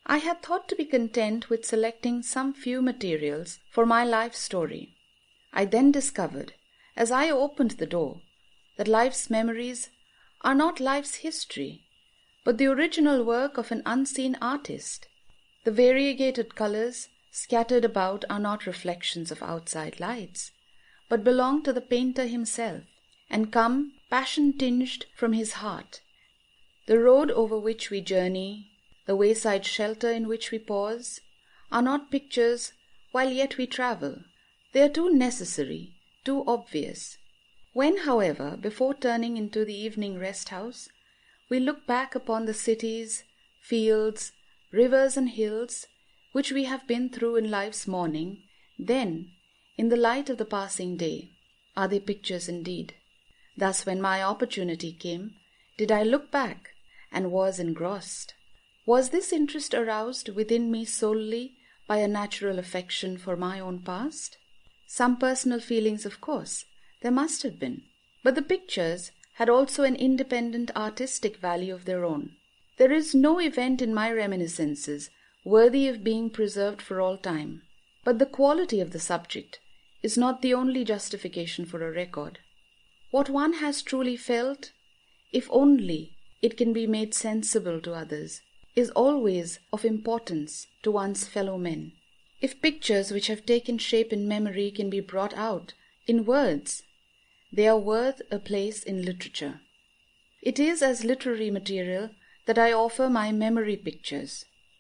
I had thought to be content with selecting some few materials for my life story. I then discovered, as I opened the door, that life's memories are not life's history, but the original work of an unseen artist. The variegated colors scattered about are not reflections of outside lights, but belong to the painter himself, and come passion-tinged from his heart. The road over which we journey, the wayside shelter in which we pause, are not pictures while yet we travel. They are too necessary, too obvious. When, however, before turning into the evening rest house, we look back upon the cities, fields, rivers and hills which we have been through in life's morning, then, in the light of the passing day, are they pictures indeed. Thus, when my opportunity came, did I look back and was engrossed. Was this interest aroused within me solely by a natural affection for my own past? Some personal feelings, of course, there must have been, but the pictures had also an independent artistic value of their own. There is no event in my reminiscences worthy of being preserved for all time, but the quality of the subject is not the only justification for a record. What one has truly felt, if only it can be made sensible to others, is always of importance to one's fellow men. If pictures which have taken shape in memory can be brought out in words, they are worth a place in literature. It is as literary material that I offer my memory pictures.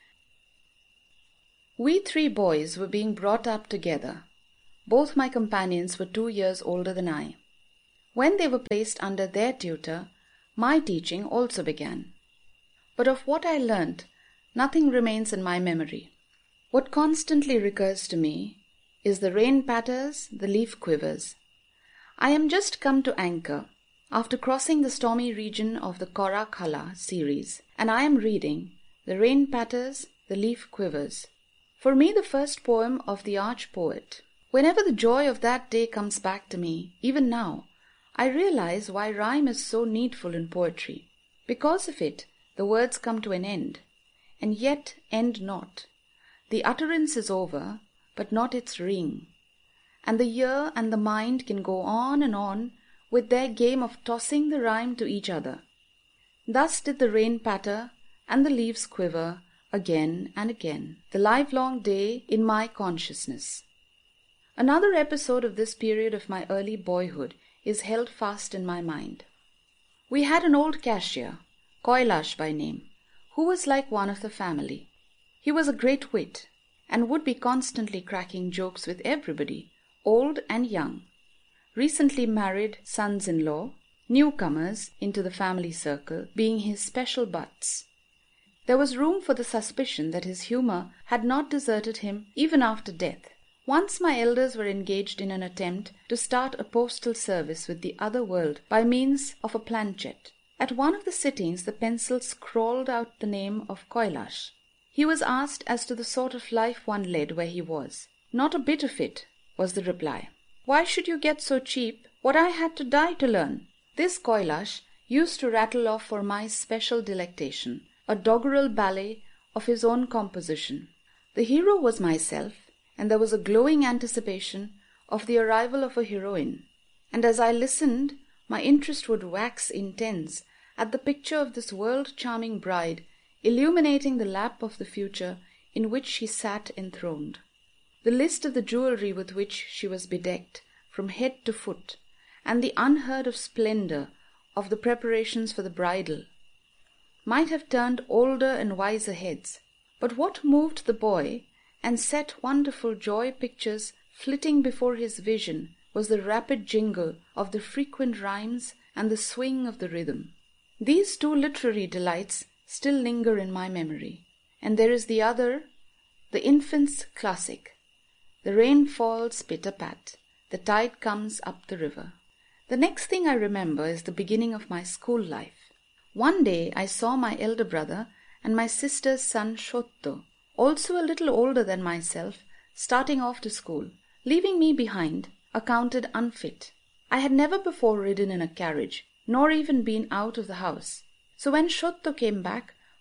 We 3 boys were being brought up together. Both my companions were 2 years older than I. When they were placed under their tutor, my teaching also began. But of what I learnt, nothing remains in my memory. What constantly recurs to me is the rain patters, the leaf quivers. I am just come to anchor after crossing the stormy region of the Korakala series, and I am reading The Rain Patters, the Leaf Quivers. For me, the first poem of the arch-poet. Whenever the joy of that day comes back to me, even now, I realize why rhyme is so needful in poetry. Because of it, the words come to an end, and yet end not. The utterance is over, but not its ring. And the ear and the mind can go on and on with their game of tossing the rhyme to each other. Thus did the rain patter and the leaves quiver again and again, the livelong day in my consciousness. Another episode of this period of my early boyhood is held fast in my mind. We had an old cashier, Kailash by name, who was like one of the family. He was a great wit, and would be constantly cracking jokes with everybody, old and young, recently married sons-in-law, newcomers into the family circle being his special butts. There was room for the suspicion that his humour had not deserted him even after death. Once my elders were engaged in an attempt to start a postal service with the other world by means of a planchette. At one of the sittings the pencil scrawled out the name of Kailash. He was asked as to the sort of life one led where he was. "Not a bit of it," was the reply. "Why should you get so cheap what I had to die to learn?" This Kailash used to rattle off for my special delectation, a doggerel ballet of his own composition. The hero was myself, and there was a glowing anticipation of the arrival of a heroine. And as I listened, my interest would wax intense at the picture of this world-charming bride illuminating the lap of the future in which she sat enthroned. The list of the jewelry with which she was bedecked from head to foot, and the unheard-of splendor of the preparations for the bridal, might have turned older and wiser heads. But what moved the boy and set wonderful joy pictures flitting before his vision was the rapid jingle of the frequent rhymes and the swing of the rhythm. These 2 literary delights still linger in my memory, and there is the other, the infant's classic. The rain falls pitter-pat, the tide comes up the river. The next thing I remember is the beginning of my school life. One day I saw my elder brother and my sister's son Shotto, also a little older than myself, starting off to school, leaving me behind, accounted unfit. I had never before ridden in a carriage, nor even been out of the house. So when Shotto came back,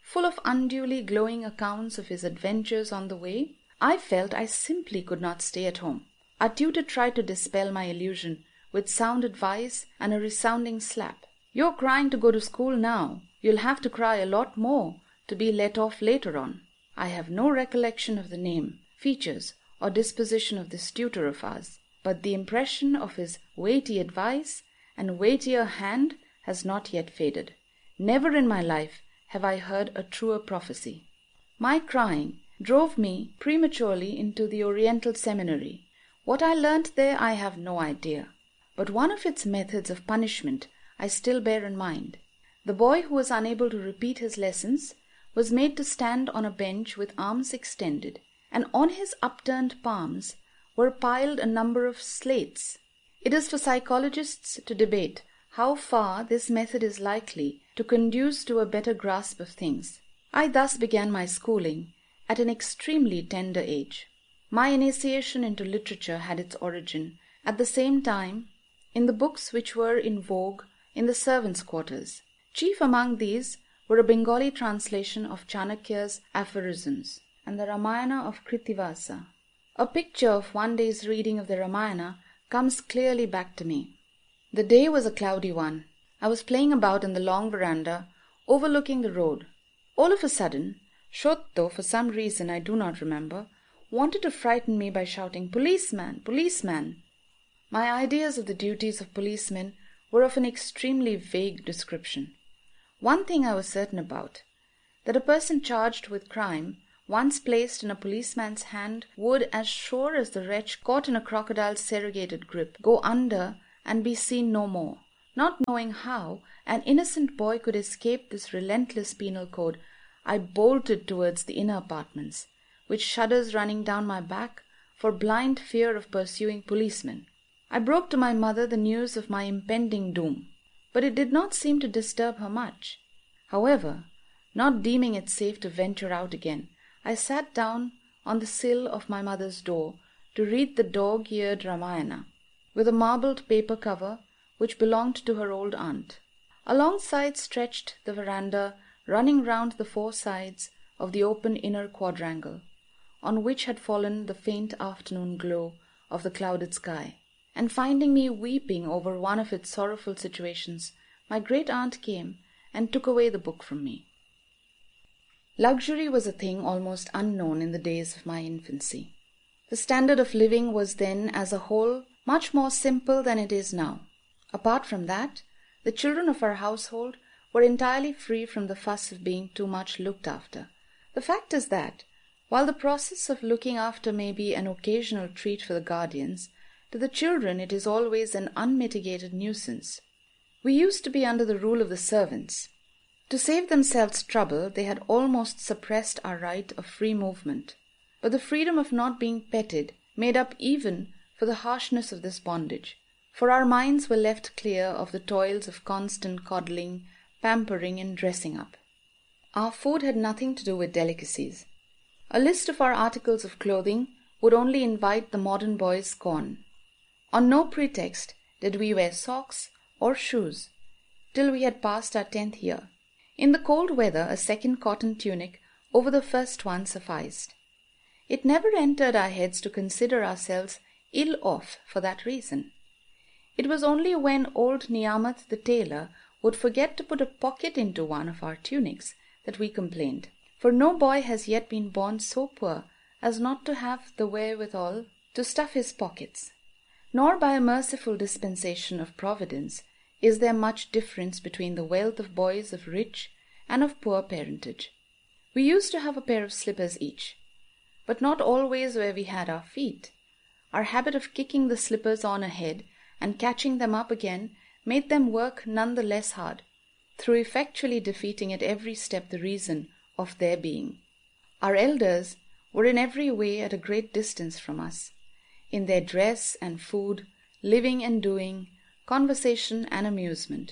full of unduly glowing accounts of his adventures on the way, I felt I simply could not stay at home. Our tutor tried to dispel my illusion with sound advice and a resounding slap. "You're crying to go to school now. You'll have to cry a lot more to be let off later on." I have no recollection of the name, features, or disposition of this tutor of ours, but the impression of his weighty advice and weightier hand has not yet faded. Never in my life have I heard a truer prophecy. My crying drove me prematurely into the Oriental Seminary. What I learnt there I have no idea, but one of its methods of punishment I still bear in mind. The boy who was unable to repeat his lessons was made to stand on a bench with arms extended, and on his upturned palms were piled a number of slates. It is for psychologists to debate how far this method is likely to conduce to a better grasp of things. I thus began my schooling at an extremely tender age. My initiation into literature had its origin, at the same time, in the books which were in vogue in the servants' quarters. Chief among these were a Bengali translation of Chanakya's aphorisms and the Ramayana of Krittivasa. A picture of one day's reading of the Ramayana comes clearly back to me. The day was a cloudy one. I was playing about in the long veranda overlooking the road. All of a sudden, Shotto, for some reason I do not remember, wanted to frighten me by shouting, "Policeman! Policeman!" My ideas of the duties of policemen were of an extremely vague description. One thing I was certain about, that a person charged with crime, once placed in a policeman's hand, would, as sure as the wretch caught in a crocodile's serrated grip, go under and be seen no more. Not knowing how an innocent boy could escape this relentless penal code, I bolted towards the inner apartments, with shudders running down my back for blind fear of pursuing policemen. I broke to my mother the news of my impending doom, but it did not seem to disturb her much. However, not deeming it safe to venture out again, I sat down on the sill of my mother's door to read the dog-eared Ramayana, with a marbled paper cover which belonged to her old aunt. Alongside stretched the veranda, running round the four sides of the open inner quadrangle, on which had fallen the faint afternoon glow of the clouded sky. And finding me weeping over one of its sorrowful situations, my great-aunt came and took away the book from me. Luxury was a thing almost unknown in the days of my infancy. The standard of living was then, as a whole, much more simple than it is now. Apart from that, the children of our household were entirely free from the fuss of being too much looked after. The fact is that, while the process of looking after may be an occasional treat for the guardians, to the children it is always an unmitigated nuisance. We used to be under the rule of the servants. To save themselves trouble, they had almost suppressed our right of free movement. But the freedom of not being petted made up even for the harshness of this bondage, for our minds were left clear of the toils of constant coddling, pampering, and dressing up. Our food had nothing to do with delicacies. A list of our articles of clothing would only invite the modern boy's scorn. On no pretext did we wear socks or shoes till we had passed our 10th year. In the cold weather, a second cotton tunic over the first one sufficed. It never entered our heads to consider ourselves ill off for that reason. It was only when old Niyamat the tailor would forget to put a pocket into one of our tunics that we complained, for no boy has yet been born so poor as not to have the wherewithal to stuff his pockets. Nor by a merciful dispensation of Providence is there much difference between the wealth of boys of rich and of poor parentage. We used to have a pair of slippers each, but not always where we had our feet. Our habit of kicking the slippers on ahead and catching them up again made them work none the less hard, through effectually defeating at every step the reason of their being. Our elders were in every way at a great distance from us, in their dress and food, living and doing, conversation and amusement.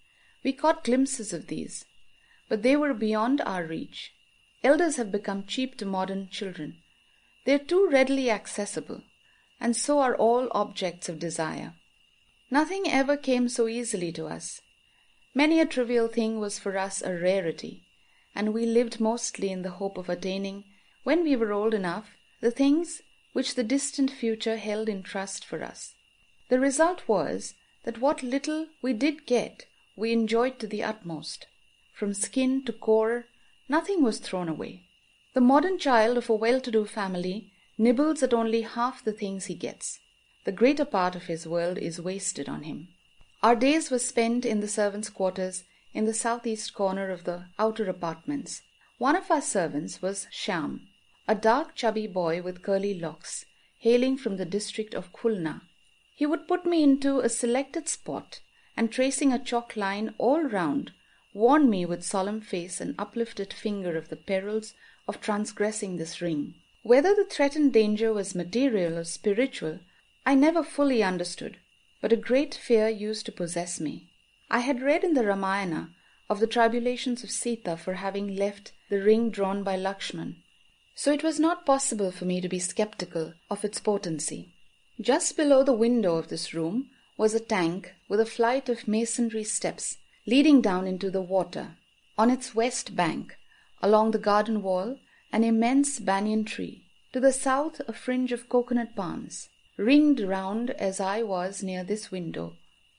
We caught glimpses of these, but they were beyond our reach. Elders have become cheap to modern children. They are too readily accessible, and so are all objects of desire. Nothing ever came so easily to us. Many a trivial thing was for us a rarity, and we lived mostly in the hope of attaining, when we were old enough, the things which the distant future held in trust for us. The result was that what little we did get, we enjoyed to the utmost. From skin to core, nothing was thrown away. The modern child of a well-to-do family nibbles at only half the things he gets. The greater part of his world is wasted on him. Our days were spent in the servants' quarters in the southeast corner of the outer apartments. One of our servants was Shyam, a dark chubby boy with curly locks, hailing from the district of Khulna. He would put me into a selected spot and, tracing a chalk line all round, warn me with solemn face and uplifted finger of the perils of transgressing this ring. Whether the threatened danger was material or spiritual, I never fully understood, but a great fear used to possess me. I had read in the Ramayana of the tribulations of Sita for having left the ring drawn by Lakshman, so it was not possible for me to be skeptical of its potency. Just below the window of this room was a tank with a flight of masonry steps leading down into the water. On its west bank, along the garden wall, an immense banyan tree. To the south, a fringe of coconut palms. Ringed round as I was near this window,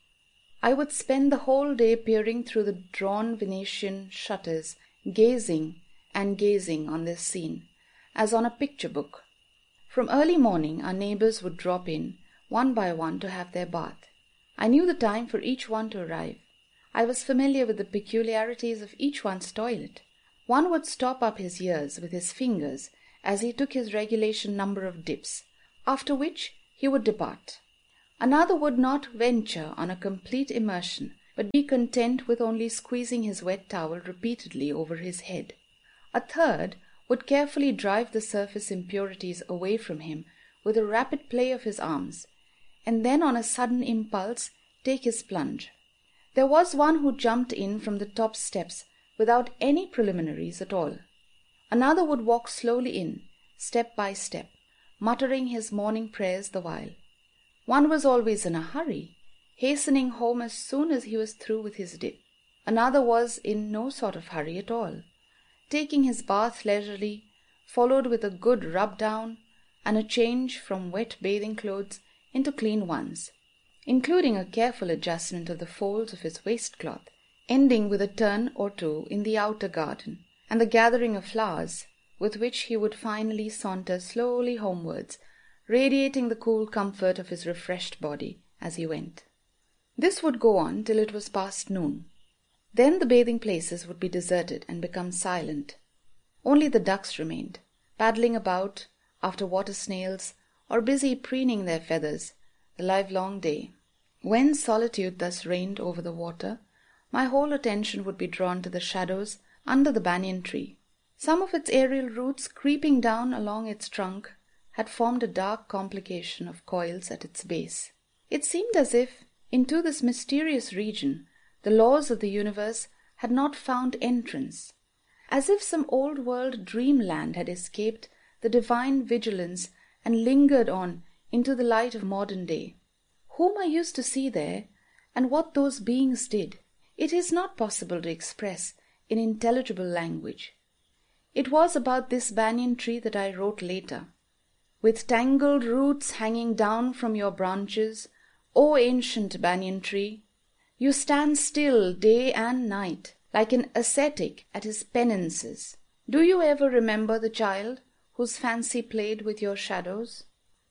I would spend the whole day peering through the drawn Venetian shutters, gazing and gazing on this scene, as on a picture book. From early morning, our neighbors would drop in, one by one, to have their bath. I knew the time for each one to arrive. I was familiar with the peculiarities of each one's toilet. One would stop up his ears with his fingers as he took his regulation number of dips, after which he would depart. Another would not venture on a complete immersion, but be content with only squeezing his wet towel repeatedly over his head. A third would carefully drive the surface impurities away from him with a rapid play of his arms, and then on a sudden impulse take his plunge. There was one who jumped in from the top steps without any preliminaries at all. Another would walk slowly in, step by step, muttering his morning prayers the while. One was always in a hurry, hastening home as soon as he was through with his dip. Another was in no sort of hurry at all, taking his bath leisurely, followed with a good rub-down and a change from wet bathing clothes into clean ones, including a careful adjustment of the folds of his waistcloth, ending with a turn or two in the outer garden, and the gathering of flowers, with which he would finally saunter slowly homewards, radiating the cool comfort of his refreshed body as he went. This would go on till it was past noon. Then the bathing places would be deserted and become silent. Only the ducks remained, paddling about after water snails or busy preening their feathers the livelong day. When solitude thus reigned over the water, my whole attention would be drawn to the shadows under the banyan tree. Some of its aerial roots, creeping down along its trunk, had formed a dark complication of coils at its base. It seemed as if, into this mysterious region, the laws of the universe had not found entrance, as if some old-world dreamland had escaped the divine vigilance and lingered on into the light of modern day. Whom I used to see there, and what those beings did, it is not possible to express in intelligible language. It was about this banyan tree that I wrote later. With tangled roots hanging down from your branches, O ancient banyan tree, you stand still day and night, like an ascetic at his penances. Do you ever remember the child whose fancy played with your shadows?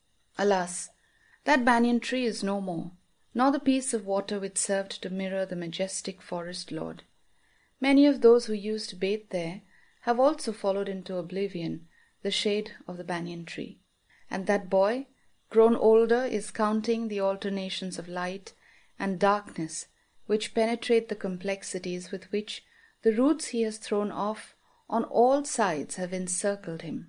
Alas, that banyan tree is no more, nor the piece of water which served to mirror the majestic forest lord. Many of those who used to bathe there have also followed into oblivion the shade of the banyan tree. And that boy, grown older, is counting the alternations of light and darkness which penetrate the complexities with which the roots he has thrown off on all sides have encircled him.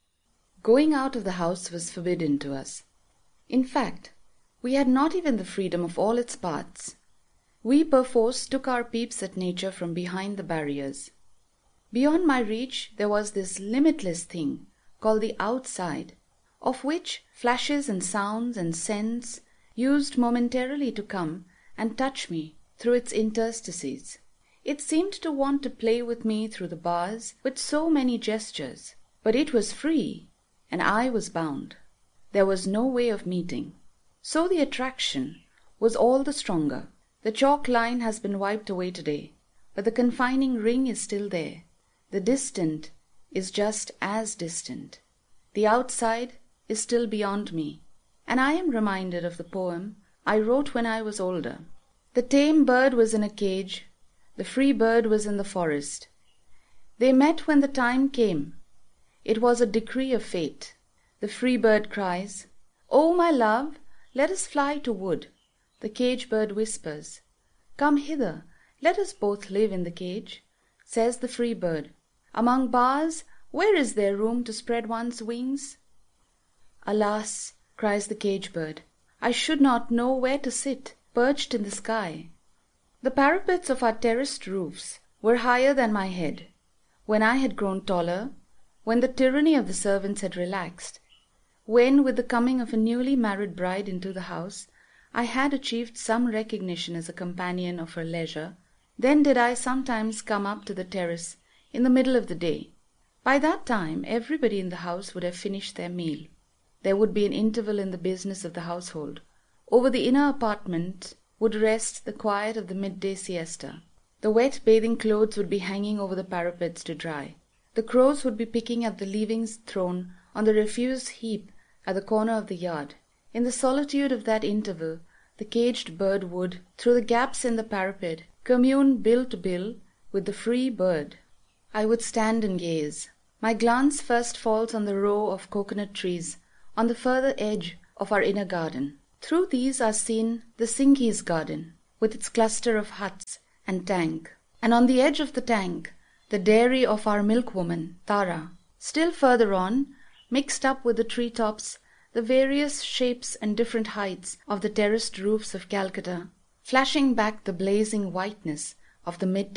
Going out of the house was forbidden to us. In fact, we had not even the freedom of all its parts. We perforce took our peeps at nature from behind the barriers. Beyond my reach there was this limitless thing called the outside, of which flashes and sounds and scents used momentarily to come and touch me through its interstices. It seemed to want to play with me through the bars with so many gestures. But it was free, and I was bound. There was no way of meeting. So the attraction was all the stronger. The chalk line has been wiped away today, but the confining ring is still there. The distant is just as distant. The outside is still beyond me, and I am reminded of the poem I wrote when I was older. The tame bird was in a cage, the free bird was in the forest. They met when the time came. It was a decree of fate. The free bird cries, "Oh, my love, let us fly to wood." The cage bird whispers, "Come hither, let us both live in the cage." Says the free bird, "Among bars, where is there room to spread one's wings?" "Alas," cries the cage bird, "I should not know where to sit, perched in the sky." The parapets of our terraced roofs were higher than my head. When I had grown taller, when the tyranny of the servants had relaxed, when, with the coming of a newly married bride into the house, I had achieved some recognition as a companion of her leisure, then did I sometimes come up to the terrace in the middle of the day. By that time everybody in the house would have finished their meal. There would be an interval in the business of the household. Over the inner apartment would rest the quiet of the midday siesta. The wet bathing clothes would be hanging over the parapets to dry. The crows would be picking at the leavings thrown on the refuse heap at the corner of the yard. In the solitude of that interval, the caged bird would, through the gaps in the parapet, commune bill to bill with the free bird. I would stand and gaze. My glance first falls on the row of coconut trees on the further edge of our inner garden. Through these are seen the Singhi's garden, with its cluster of huts and tank, and on the edge of the tank, the dairy of our milkwoman, Tara. Still further on, mixed up with the tree-tops, the various shapes and different heights of the terraced roofs of Calcutta, flashing back the blazing whiteness of the midday